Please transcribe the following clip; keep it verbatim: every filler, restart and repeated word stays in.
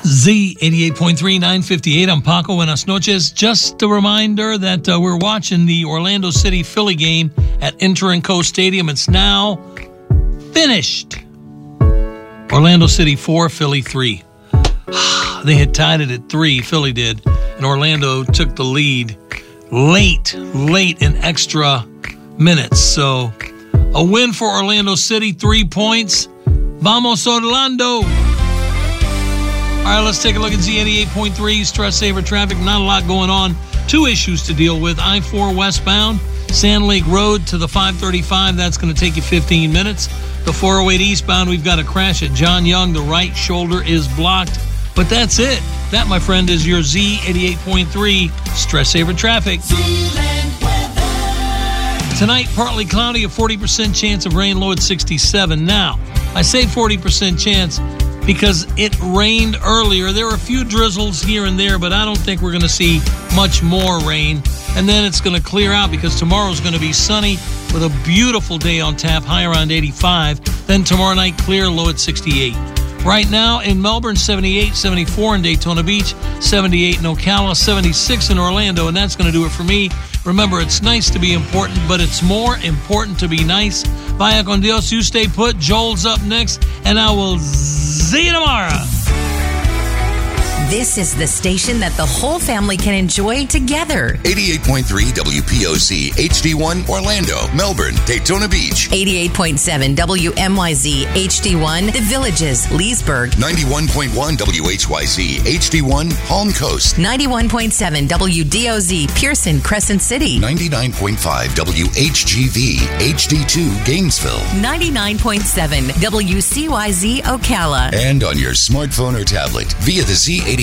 Z eighty-eight point three, nine fifty-eight. I'm Paco. Buenas noches. Just a reminder that uh, we're watching the Orlando City Philly game at Inter&Co Stadium. It's now finished. Orlando City four, Philly three. They had tied it at three, Philly did, and Orlando took the lead late, late in extra minutes. So a win for Orlando City, three points. Vamos Orlando. All right, let's take a look at Z eighty-eight point three, stress saver traffic. Not a lot going on. Two issues to deal with. I four westbound, Sand Lake Road to the five thirty-five. That's going to take you fifteen minutes. The four oh eight eastbound, we've got a crash at John Young. The right shoulder is blocked. But that's it. That, my friend, is your Z eighty-eight point three stress saver traffic. Tonight, partly cloudy, a forty percent chance of rain, low at sixty-seven. Now, I say forty percent chance because it rained earlier. There were a few drizzles here and there, but I don't think we're going to see much more rain. And then it's going to clear out because tomorrow's going to be sunny with a beautiful day on tap, high around eighty-five. Then tomorrow night, clear, low at sixty-eight. Right now in Melbourne, seventy-eight, seventy-four in Daytona Beach, seventy-eight in Ocala, seventy-six in Orlando, and that's going to do it for me. Remember, it's nice to be important, but it's more important to be nice. Vaya con Dios, you stay put. Joel's up next, and I will see you tomorrow. This is the station that the whole family can enjoy together. eighty-eight point three W P O C H D one Orlando, Melbourne, Daytona Beach. eighty-eight point seven W M Y Z H D one The Villages, Leesburg. ninety-one point one W H Y Z H D one Palm Coast. ninety-one point seven W D O Z Pearson, Crescent City. ninety-nine point five W H G V H D two Gainesville. ninety-nine point seven W C Y Z Ocala. And on your smartphone or tablet via the Z